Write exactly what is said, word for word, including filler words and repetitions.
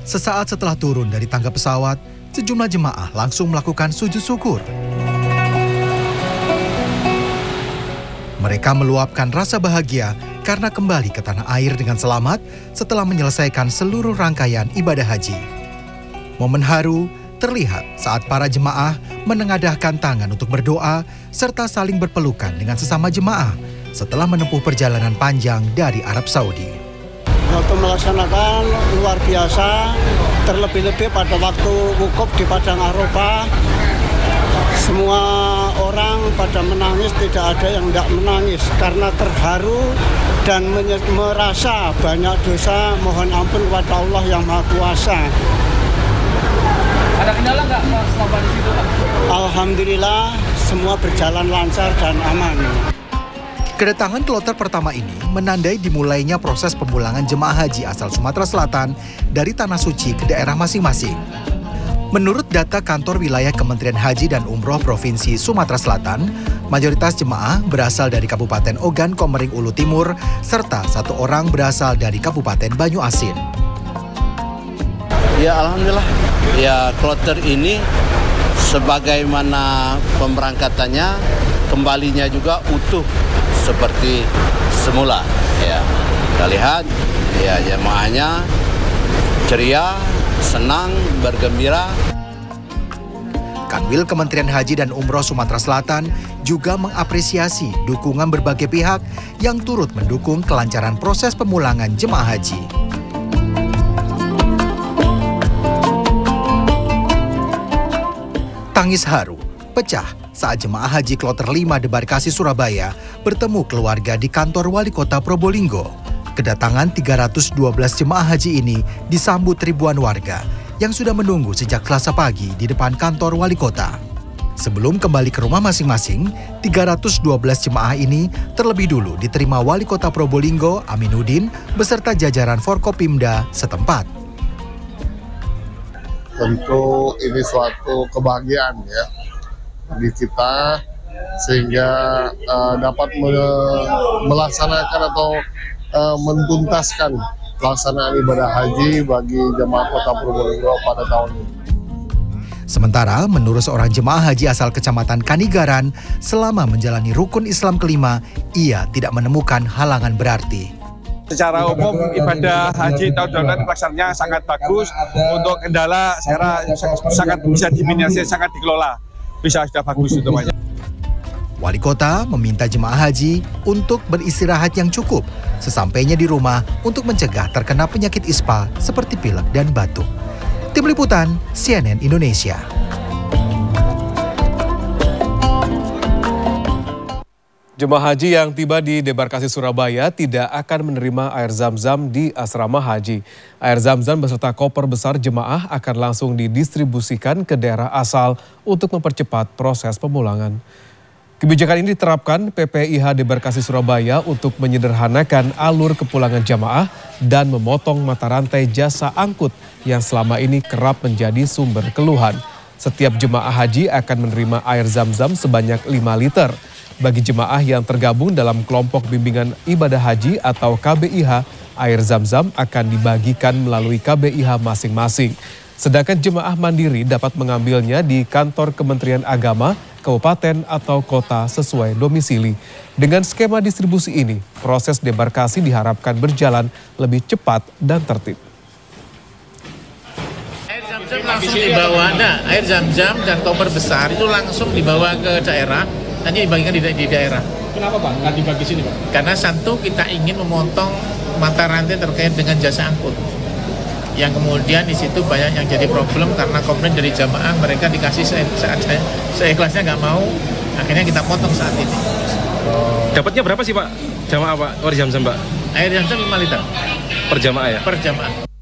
Sesaat setelah turun dari tangga pesawat, sejumlah jemaah langsung melakukan sujud syukur. Mereka meluapkan rasa bahagia karena kembali ke tanah air dengan selamat setelah menyelesaikan seluruh rangkaian ibadah haji. Momen haru terlihat saat para jemaah menengadahkan tangan untuk berdoa serta saling berpelukan dengan sesama jemaah setelah menempuh perjalanan panjang dari Arab Saudi. Waktu melaksanakan luar biasa, terlebih-lebih pada waktu wukuf di Padang Arafah, semua orang pada menangis, tidak ada yang tidak menangis karena terharu dan merasa banyak dosa, mohon ampun kepada Allah yang Maha Kuasa. Ada kendala nggak selama di situ, Pak? Alhamdulillah semua berjalan lancar dan aman. Kedatangan kloter pertama ini menandai dimulainya proses pemulangan jemaah haji asal Sumatera Selatan dari Tanah Suci ke daerah masing-masing. Menurut data kantor wilayah Kementerian Haji dan Umroh Provinsi Sumatera Selatan, mayoritas jemaah berasal dari Kabupaten Ogan Komering Ulu Timur, serta satu orang berasal dari Kabupaten Banyu Asin. Ya alhamdulillah, ya kloter ini sebagaimana pemberangkatannya, kembalinya juga utuh seperti semula. Ya, kita lihat ya jemaahnya ceria, senang, bergembira. Kanwil Kementerian Haji dan Umroh Sumatera Selatan juga mengapresiasi dukungan berbagai pihak yang turut mendukung kelancaran proses pemulangan jemaah haji. Tangis haru pecah saat jemaah haji kloter lima Debarkasi Surabaya bertemu keluarga di kantor Wali Kota Probolinggo. Kedatangan tiga ratus dua belas jemaah haji ini disambut ribuan warga yang sudah menunggu sejak Selasa pagi di depan kantor Wali Kota. Sebelum kembali ke rumah masing-masing, tiga ratus dua belas jemaah ini terlebih dulu diterima Wali Kota Probolinggo Aminuddin beserta jajaran Forkopimda setempat. Tentu ini suatu kebahagiaan ya bagi kita sehingga uh, dapat me melaksanakan atau uh, mentuntaskan pelaksanaan ibadah haji bagi jemaah Kota Probolinggo pada tahun ini. Sementara menurut seorang jemaah haji asal Kecamatan Kanigaran, selama menjalani rukun Islam kelima, ia tidak menemukan halangan berarti. Secara umum ibadah haji tahun dua ribu dua puluh pelaksanaannya sangat bagus. Untuk kendala saya sangat bisa diminimalisir, sangat dikelola. Bisa sudah bagus semuanya. Wali Kota meminta jemaah haji untuk beristirahat yang cukup sesampainya di rumah untuk mencegah terkena penyakit ispa seperti pilek dan batuk. Tim Liputan C N N Indonesia. Jemaah haji yang tiba di Debarkasi Surabaya tidak akan menerima air zam-zam di asrama haji. Air zam-zam beserta koper besar jemaah akan langsung didistribusikan ke daerah asal untuk mempercepat proses pemulangan. Kebijakan ini diterapkan P P I H Debarkasi Surabaya untuk menyederhanakan alur kepulangan jemaah dan memotong mata rantai jasa angkut yang selama ini kerap menjadi sumber keluhan. Setiap jemaah haji akan menerima air zam-zam sebanyak lima liter. Bagi jemaah yang tergabung dalam kelompok bimbingan ibadah haji atau K B I H, air zam-zam akan dibagikan melalui K B I H masing-masing. Sedangkan jemaah mandiri dapat mengambilnya di kantor Kementerian Agama, kabupaten atau kota sesuai domisili. Dengan skema distribusi ini, proses debarkasi diharapkan berjalan lebih cepat dan tertib. Air zam-zam langsung dibawa, nah, air zam-zam dan koper besar itu langsung dibawa ke daerah. Nanti dibagikan di, di daerah. Kenapa Pak? Nggak dibagi sini Pak? Karena satu kita ingin memotong mata rantai terkait dengan jasa angkut. Yang kemudian di situ banyak yang jadi problem karena komplain dari jamaah, mereka dikasih se saat saya seikhlasnya nggak mau, akhirnya kita potong saat ini. Dapatnya berapa sih Pak? Jamaah Pak? Oh, jam-jam Pak? Air zam-zam lima liter. Per jamaah ya? Per jamaah.